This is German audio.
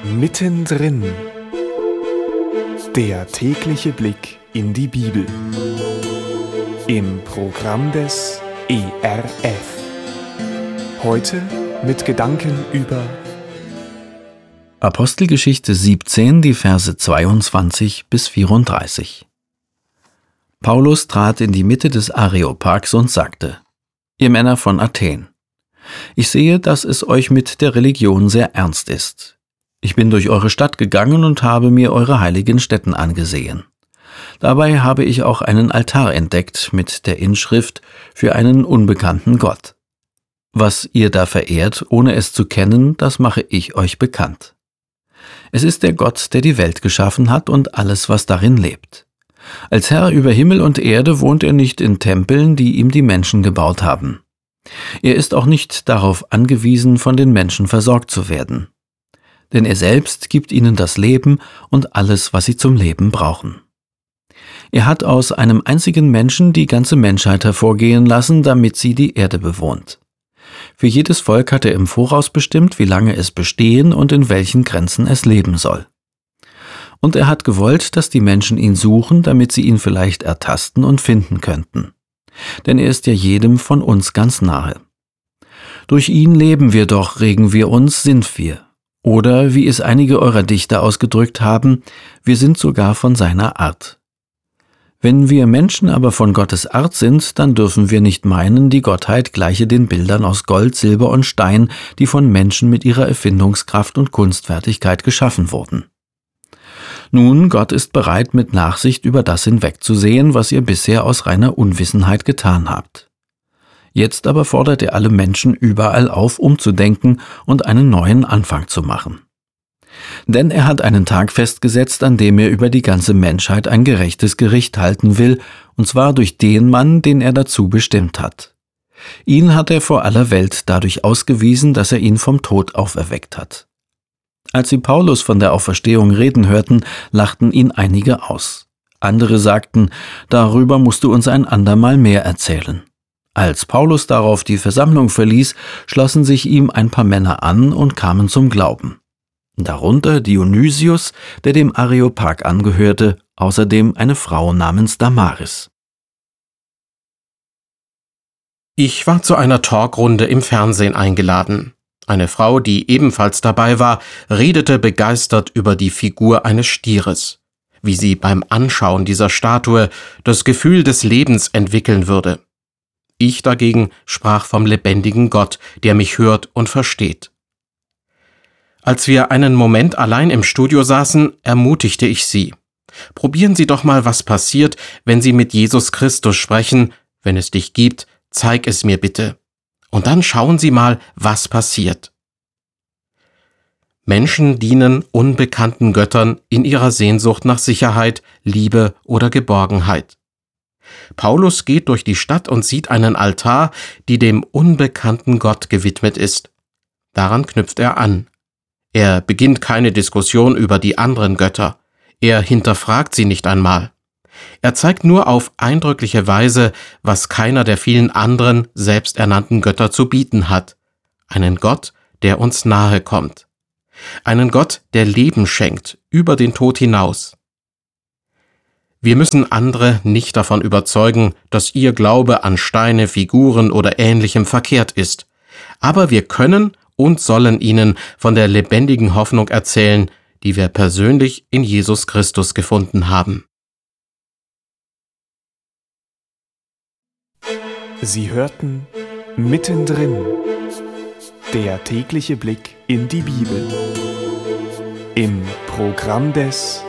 Mittendrin. Der tägliche Blick in die Bibel. Im Programm des ERF. Heute mit Gedanken über Apostelgeschichte 17, die Verse 22 bis 34. Paulus trat in die Mitte des Areopags und sagte: Ihr Männer von Athen, ich sehe, dass es euch mit der Religion sehr ernst ist. Ich bin durch eure Stadt gegangen und habe mir eure heiligen Stätten angesehen. Dabei habe ich auch einen Altar entdeckt mit der Inschrift für einen unbekannten Gott. Was ihr da verehrt, ohne es zu kennen, das mache ich euch bekannt. Es ist der Gott, der die Welt geschaffen hat und alles, was darin lebt. Als Herr über Himmel und Erde wohnt er nicht in Tempeln, die ihm die Menschen gebaut haben. Er ist auch nicht darauf angewiesen, von den Menschen versorgt zu werden. Denn er selbst gibt ihnen das Leben und alles, was sie zum Leben brauchen. Er hat aus einem einzigen Menschen die ganze Menschheit hervorgehen lassen, damit sie die Erde bewohnt. Für jedes Volk hat er im Voraus bestimmt, wie lange es bestehen und in welchen Grenzen es leben soll. Und er hat gewollt, dass die Menschen ihn suchen, damit sie ihn vielleicht ertasten und finden könnten. Denn er ist ja jedem von uns ganz nahe. Durch ihn leben wir doch, regen wir uns, sind wir. Oder, wie es einige eurer Dichter ausgedrückt haben, wir sind sogar von seiner Art. Wenn wir Menschen aber von Gottes Art sind, dann dürfen wir nicht meinen, die Gottheit gleiche den Bildern aus Gold, Silber und Stein, die von Menschen mit ihrer Erfindungskraft und Kunstfertigkeit geschaffen wurden. Nun, Gott ist bereit, mit Nachsicht über das hinwegzusehen, was ihr bisher aus reiner Unwissenheit getan habt. Jetzt aber fordert er alle Menschen überall auf, umzudenken und einen neuen Anfang zu machen. Denn er hat einen Tag festgesetzt, an dem er über die ganze Menschheit ein gerechtes Gericht halten will, und zwar durch den Mann, den er dazu bestimmt hat. Ihn hat er vor aller Welt dadurch ausgewiesen, dass er ihn vom Tod auferweckt hat. Als sie Paulus von der Auferstehung reden hörten, lachten ihn einige aus. Andere sagten: Darüber musst du uns ein andermal mehr erzählen. Als Paulus darauf die Versammlung verließ, schlossen sich ihm ein paar Männer an und kamen zum Glauben. Darunter Dionysius, der dem Areopag angehörte, außerdem eine Frau namens Damaris. Ich war zu einer Talkrunde im Fernsehen eingeladen. Eine Frau, die ebenfalls dabei war, redete begeistert über die Figur eines Stieres, wie sie beim Anschauen dieser Statue das Gefühl des Lebens entwickeln würde. Ich dagegen sprach vom lebendigen Gott, der mich hört und versteht. Als wir einen Moment allein im Studio saßen, ermutigte ich sie: Probieren Sie doch mal, was passiert, wenn Sie mit Jesus Christus sprechen. Wenn es dich gibt, zeig es mir bitte. Und dann schauen Sie mal, was passiert. Menschen dienen unbekannten Göttern in ihrer Sehnsucht nach Sicherheit, Liebe oder Geborgenheit. Paulus geht durch die Stadt und sieht einen Altar, die dem unbekannten Gott gewidmet ist. Daran knüpft er an. Er beginnt keine Diskussion über die anderen Götter. Er hinterfragt sie nicht einmal. Er zeigt nur auf eindrückliche Weise, was keiner der vielen anderen selbsternannten Götter zu bieten hat. Einen Gott, der uns nahe kommt. Einen Gott, der Leben schenkt, über den Tod hinaus. Wir müssen andere nicht davon überzeugen, dass ihr Glaube an Steine, Figuren oder Ähnlichem verkehrt ist. Aber wir können und sollen ihnen von der lebendigen Hoffnung erzählen, die wir persönlich in Jesus Christus gefunden haben. Sie hörten Mittendrin. Der tägliche Blick in die Bibel. Im Programm des